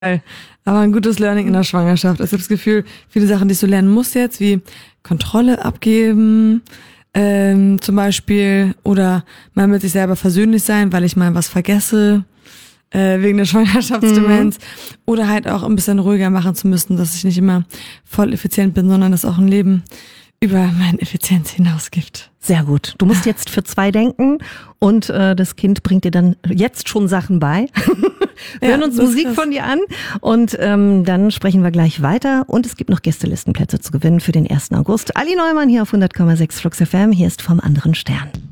Aber ein gutes Learning in der Schwangerschaft. Ich habe das Gefühl, viele Sachen, die ich so lernen muss jetzt, wie Kontrolle abgeben, zum Beispiel, oder mal mit sich selber versöhnlich sein, weil ich mal was vergesse, wegen der Schwangerschaftsdemenz, oder halt auch ein bisschen ruhiger machen zu müssen, dass ich nicht immer voll effizient bin, sondern dass auch ein Leben über meine Effizienz hinaus gibt. Sehr gut. Du musst jetzt für 2 denken und das Kind bringt dir dann jetzt schon Sachen bei. Wir hören uns Musik von dir an und dann sprechen wir gleich weiter. Und es gibt noch Gästelistenplätze zu gewinnen für den 1. August. Ali Neumann hier auf 100,6 Flux FM. Hier ist vom anderen Stern.